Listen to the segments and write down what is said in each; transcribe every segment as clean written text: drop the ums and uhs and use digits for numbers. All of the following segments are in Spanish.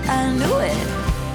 I knew it.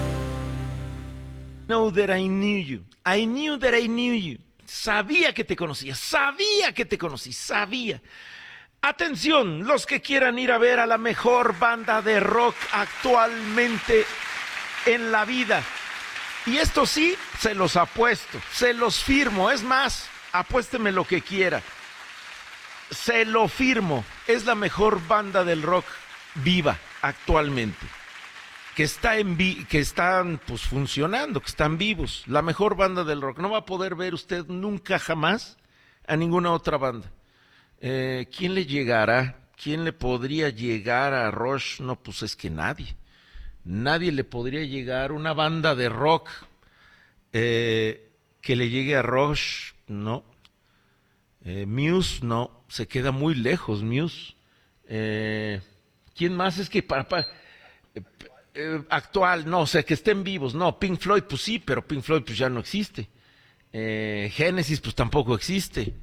Know that I knew you. I knew that I knew you. Sabía que te conocía, sabía. Atención, los que quieran ir a ver a la mejor banda de rock actualmente en la vida. Y esto sí, se los apuesto, se los firmo. Es más, apuésteme lo que quiera. Se lo firmo. Es la mejor banda del rock viva actualmente. Que están pues funcionando, que están vivos. La mejor banda del rock. No va a poder ver usted nunca jamás a ninguna otra banda. ¿Quién le llegará? ¿Quién le podría llegar a Rush? No, pues es que nadie. Nadie le podría llegar una banda de rock que le llegue a Rush, no. Muse, no. Se queda muy lejos, Muse. ¿Quién más? Es que actual, no, o sea, que estén vivos. No, Pink Floyd, pues sí, pero Pink Floyd pues ya no existe. Genesis, pues tampoco existe.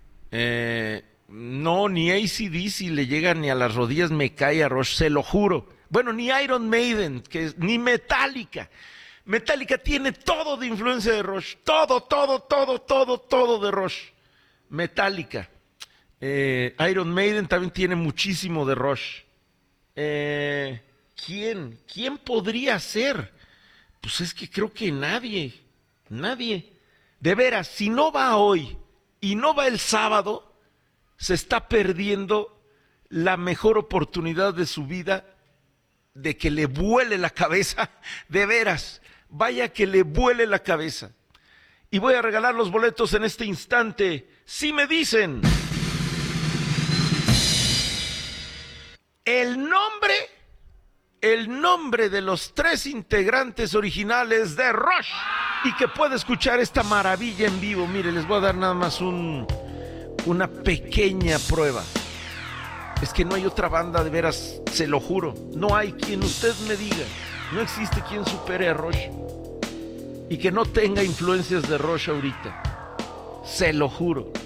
No, ni AC/DC le llega ni a las rodillas, me cae a Rush, se lo juro. Bueno, ni Iron Maiden, ni Metallica. Metallica tiene todo de influencia de Rush. Todo de Rush. Metallica. Iron Maiden también tiene muchísimo de Rush. ¿Quién podría ser? Pues es que creo que nadie. De veras, si no va hoy y no va el sábado, se está perdiendo la mejor oportunidad de su vida de que le vuele la cabeza. De veras, vaya que le vuele la cabeza. Y voy a regalar los boletos en este instante. Si me dicen el nombre de los 3 integrantes originales de Rush y que puede escuchar esta maravilla en vivo. Mire, les voy a dar nada más una pequeña prueba. Es que no hay otra banda, de veras, se lo juro. No hay quien usted me diga. No existe quien supere a Rush y que no tenga influencias de Rush ahorita. Se lo juro.